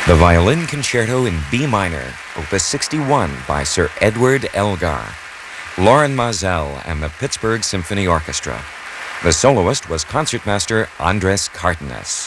The Violin Concerto in B minor, Opus 61 by Sir Edward Elgar. Loren Maazel and the Pittsburgh Symphony Orchestra. The soloist was concertmaster Andres Cardenas.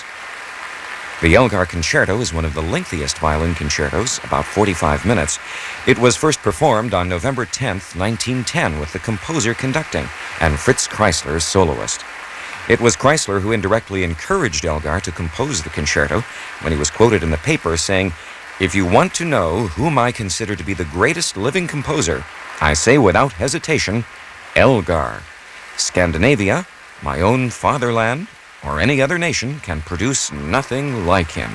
The Elgar Concerto is one of the lengthiest violin concertos, about 45 minutes. It was first performed on November 10, 1910, with the composer conducting and Fritz Kreisler soloist. It was Kreisler who indirectly encouraged Elgar to compose the concerto when he was quoted in the paper saying, "If you want to know whom I consider to be the greatest living composer, I say without hesitation, Elgar. Scandinavia, my own fatherland, or any other nation can produce nothing like him."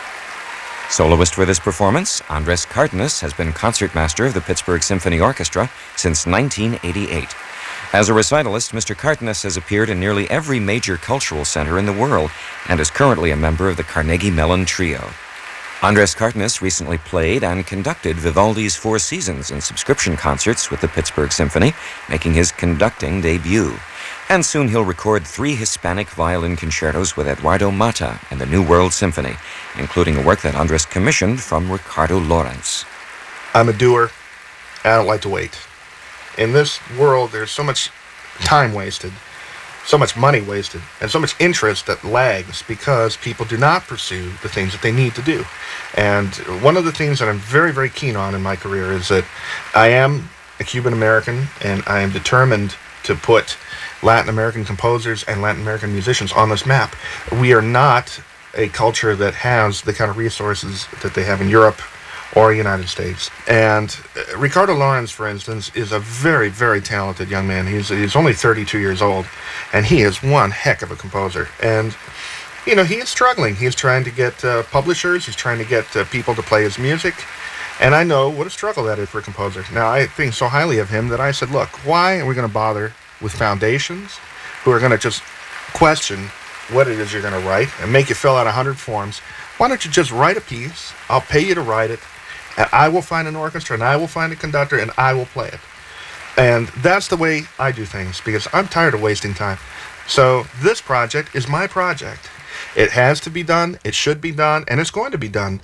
Soloist for this performance, Andres Cardenas has been concertmaster of the Pittsburgh Symphony Orchestra since 1988. As a recitalist, Mr. Cardenas has appeared in nearly every major cultural center in the world and is currently a member of the Carnegie Mellon Trio. Andres Cardenas recently played and conducted Vivaldi's Four Seasons in subscription concerts with the Pittsburgh Symphony, making his conducting debut. And soon he'll record 3 Hispanic violin concertos with Eduardo Mata and the New World Symphony, including a work that Andres commissioned from Ricardo Lawrence. I'm a doer. I don't like to wait. In this world, there's so much time wasted, so much money wasted, and so much interest that lags because people do not pursue the things that they need to do. And one of the things that I'm very, very keen on in my career is that I am a Cuban American, and I am determined to put Latin American composers and Latin American musicians on this map. We are not a culture that has the kind of resources that they have in Europe or the United States. And Ricardo Lawrence, for instance, is a very, very talented young man. He's only 32 years old, and he is one heck of a composer. And, you know, he is struggling. He's trying to get publishers. He's trying to get people to play his music. And I know what a struggle that is for a composer. Now, I think so highly of him that I said, look, why are we going to bother with foundations who are going to just question what it is you're going to write and make you fill out 100 forms? Why don't you just write a piece? I'll pay you to write it, and I will find an orchestra, and I will find a conductor, and I will play it. And that's the way I do things, because I'm tired of wasting time. So this project is my project. It has to be done, it should be done, and it's going to be done.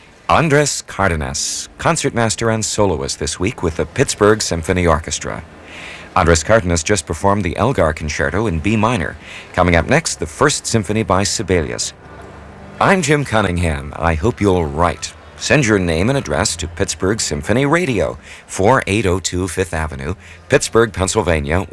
Andres Cardenas, concertmaster and soloist this week with the Pittsburgh Symphony Orchestra. Andres Cardenas just performed the Elgar Concerto in B minor. Coming up next, the First Symphony by Sibelius. I'm Jim Cunningham. I hope you'll write. Send your name and address to Pittsburgh Symphony Radio, 4802 Fifth Avenue, Pittsburgh, Pennsylvania,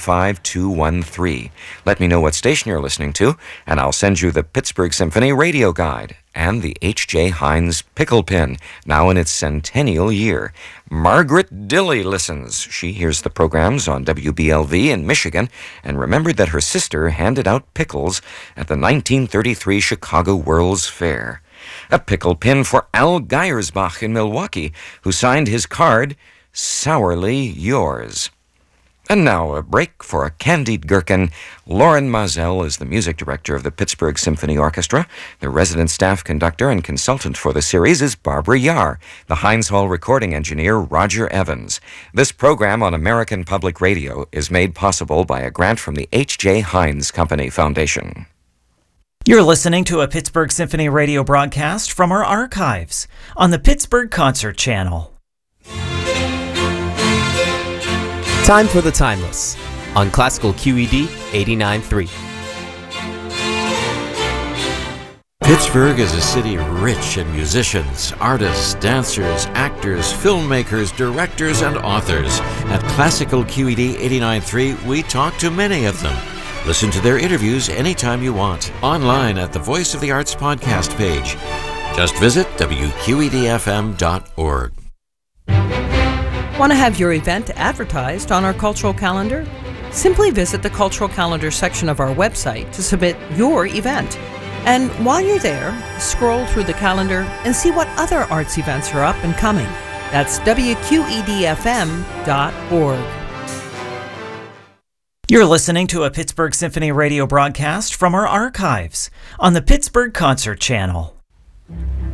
15213. Let me know what station you're listening to, and I'll send you the Pittsburgh Symphony Radio Guide and the H.J. Heinz Pickle Pin, now in its centennial year. Margaret Dilley listens. She hears the programs on WBLV in Michigan and remembered that her sister handed out pickles at the 1933 Chicago World's Fair. A pickle pin for Al Geiersbach in Milwaukee, who signed his card, "Sourly Yours." And now a break for a candied gherkin. Loren Maazel is the music director of the Pittsburgh Symphony Orchestra. The resident staff conductor and consultant for the series is Barbara Yar. The Heinz Hall recording engineer, Roger Evans. This program on American Public Radio is made possible by a grant from the H.J. Heinz Company Foundation. You're listening to a Pittsburgh Symphony Radio broadcast from our archives on the Pittsburgh Concert Channel. Time for the Timeless on Classical QED 89.3. Pittsburgh is a city rich in musicians, artists, dancers, actors, filmmakers, directors, and authors. At Classical QED 89.3, we talk to many of them. Listen to their interviews anytime you want, online at the Voice of the Arts podcast page. Just visit WQEDFM.org. Want to have your event advertised on our cultural calendar? Simply visit the cultural calendar section of our website to submit your event. And while you're there, scroll through the calendar and see what other arts events are up and coming. That's WQEDFM.org. You're listening to a Pittsburgh Symphony Radio broadcast from our archives on the Pittsburgh Concert Channel.